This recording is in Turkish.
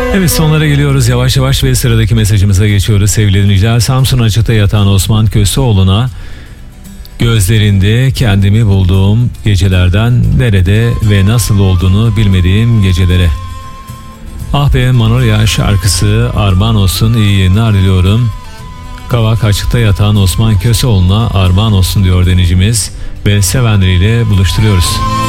Evet, sonlara geliyoruz yavaş yavaş ve sıradaki mesajımıza geçiyoruz sevgili dinleyiciler. Samsun Açık'ta yatan Osman Köseoğlu'na gözlerinde kendimi bulduğum gecelerden nerede ve nasıl olduğunu bilmediğim gecelere. Ah be Manolya şarkısı armağan olsun, iyi yayınlar diliyorum. Kavak Açık'ta yatan Osman Köseoğlu'na armağan olsun diyor denizcimiz ve sevenleriyle buluşturuyoruz.